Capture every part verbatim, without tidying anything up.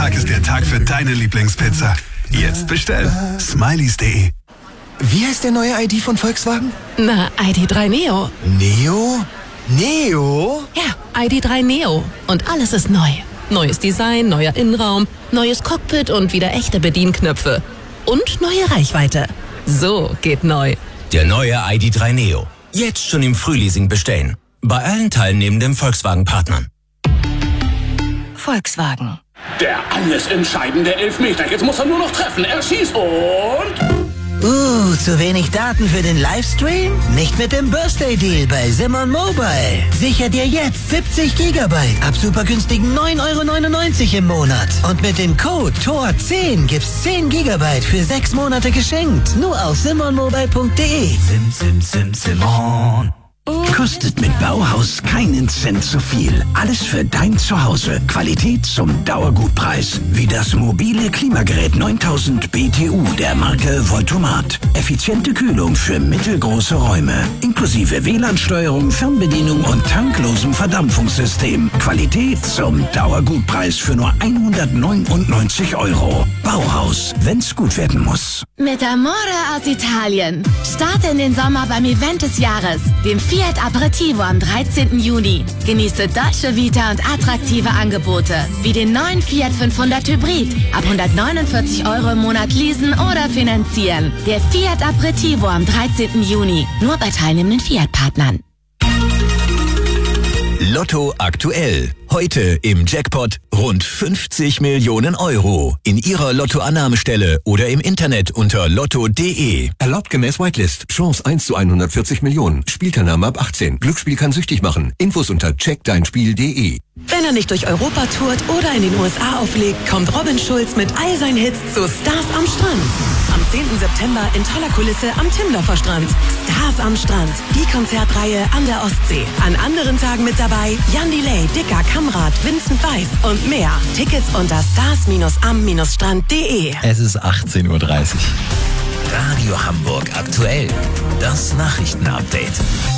Valentinstag ist der Tag für deine Lieblingspizza. Jetzt bestellen. Smileys punkt de. Wie heißt der neue I D von Volkswagen? Na, I D drei Neo. Neo? Neo? Ja, I D drei Neo. Und alles ist neu. Neues Design, neuer Innenraum, neues Cockpit und wieder echte Bedienknöpfe. Und neue Reichweite. So geht neu. Der neue I D drei Neo. Jetzt schon im Frühleasing bestellen. Bei allen teilnehmenden Volkswagen-Partnern. Volkswagen. Der alles entscheidende Elfmeter. Jetzt muss er nur noch treffen. Er schießt und... Uh, zu wenig Daten für den Livestream? Nicht mit dem Birthday Deal bei Simon Mobile. Sicher dir jetzt siebzig Gigabyte ab super günstigen neun Euro neunundneunzig im Monat. Und mit dem Code T O R zehn gibt's zehn Gigabyte für sechs Monate geschenkt. Nur auf simon mobile punkt de. Sim, sim, sim, Simon. Kostet mit Bauhaus keinen Cent zu viel. Alles für dein Zuhause. Qualität zum Dauergutpreis. Wie das mobile Klimagerät neuntausend B T U der Marke Voltomat. Effiziente Kühlung für mittelgroße Räume. Inklusive W L A N-Steuerung, Fernbedienung und tanklosem Verdampfungssystem. Qualität zum Dauergutpreis für nur hundertneunundneunzig Euro. Bauhaus, wenn's gut werden muss. Mit Amore aus Italien. Starte in den Sommer beim Event des Jahres, dem Fiat Aperitivo am dreizehnten Juni. Genieße Dolce Vita und attraktive Angebote, wie den neuen Fiat fünfhundert Hybrid. Ab hundertneunundvierzig Euro im Monat leasen oder finanzieren. Der Fiat Aperitivo am dreizehnten Juni. Nur bei teilnehmenden Fiat-Partnern. Lotto aktuell. Heute im Jackpot rund fünfzig Millionen Euro. In Ihrer Lottoannahmestelle oder im Internet unter lotto punkt de. Erlaubt gemäß Whitelist. Chance eins zu hundertvierzig Millionen. Spielteilnahme ab achtzehn. Glücksspiel kann süchtig machen. Infos unter check dein spiel punkt de. Wenn er nicht durch Europa tourt oder in den U S A auflegt, kommt Robin Schulz mit all seinen Hits zu Stars am Strand. Am zehnten September in toller Kulisse am Timmendorfer Strand. Stars am Strand, die Konzertreihe an der Ostsee. An anderen Tagen mit dabei Jan Delay, Dicker, Kamrat, Vincent Weiss und mehr. Tickets unter stars am strand punkt de. Es ist achtzehn Uhr dreißig. Radio Hamburg aktuell. Das Nachrichtenupdate.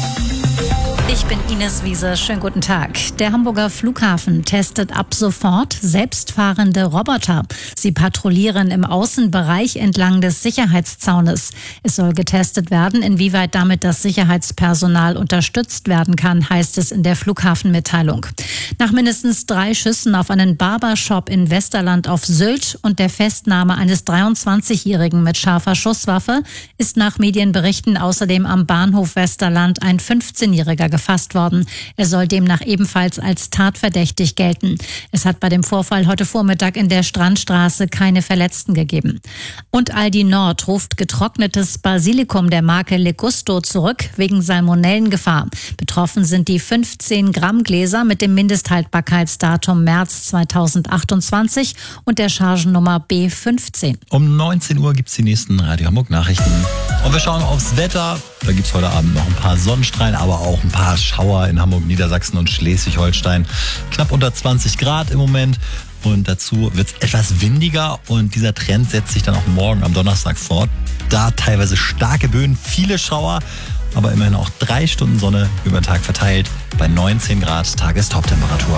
Ich bin Ines Wiese. Schönen guten Tag. Der Hamburger Flughafen testet ab sofort selbstfahrende Roboter. Sie patrouillieren im Außenbereich entlang des Sicherheitszaunes. Es soll getestet werden, inwieweit damit das Sicherheitspersonal unterstützt werden kann, heißt es in der Flughafenmitteilung. Nach mindestens drei Schüssen auf einen Barbershop in Westerland auf Sylt und der Festnahme eines dreiundzwanzigjährigen mit scharfer Schusswaffe ist nach Medienberichten außerdem am Bahnhof Westerland ein fünfzehnjähriger gefasst worden. Er soll demnach ebenfalls als tatverdächtig gelten. Es hat bei dem Vorfall heute Vormittag in der Strandstraße keine Verletzten gegeben. Und Aldi Nord ruft getrocknetes Basilikum der Marke Le Gusto zurück wegen Salmonellengefahr. Betroffen sind die fünfzehn Gramm Gläser mit dem Mindesthaltbarkeitsdatum März zweitausendachtundzwanzig und der Chargennummer B fünfzehn. Um neunzehn Uhr gibt es die nächsten Radio Hamburg Nachrichten. Und wir schauen aufs Wetter. Da gibt es heute Abend noch ein paar Sonnenstrahlen, aber auch ein paar Schauer in Hamburg, Niedersachsen und Schleswig-Holstein. Knapp unter zwanzig Grad im Moment. Und dazu wird es etwas windiger und dieser Trend setzt sich dann auch morgen am Donnerstag fort. Da teilweise starke Böen, viele Schauer, aber immerhin auch drei Stunden Sonne über den Tag verteilt bei neunzehn Grad Tagestoptemperatur.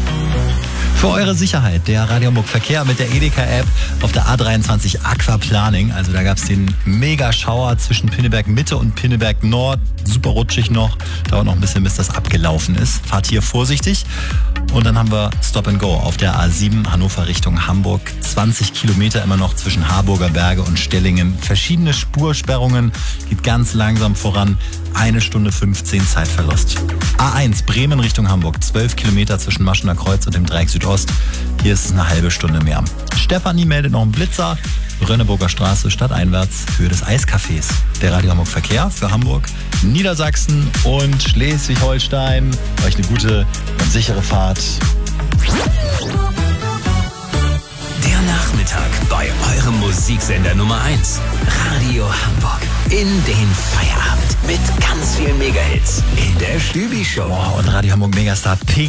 Für eure Sicherheit der Radio Hamburg Verkehr mit der Edeka-App auf der A dreiundzwanzig Aquaplaning. Also da gab es den Mega-Schauer zwischen Pinneberg Mitte und Pinneberg Nord. Super rutschig noch. Dauert noch ein bisschen, bis das abgelaufen ist. Fahrt hier vorsichtig. Und dann haben wir Stop and Go auf der A sieben Hannover Richtung Hamburg. zwanzig Kilometer immer noch zwischen Harburger Berge und Stellingen. Verschiedene Spursperrungen. Geht ganz langsam voran. Eine Stunde fünfzehn Zeitverlust. A eins Bremen Richtung Hamburg. zwölf Kilometer zwischen Maschener Kreuz und dem Dreieck Südost. Hier ist es eine halbe Stunde mehr. Stefanie meldet noch einen Blitzer. Rönneburger Straße stadteinwärts für des Eiscafés. Der Radio Hamburg Verkehr für Hamburg, Niedersachsen und Schleswig-Holstein. Euch eine gute und sichere Fahrt. Der Nachmittag bei eurem Musiksender Nummer eins. Radio Hamburg. In den Feierabend mit ganz vielen Megahits. In der Stübi-Show. Oh, und Radio Hamburg Megastar Pink.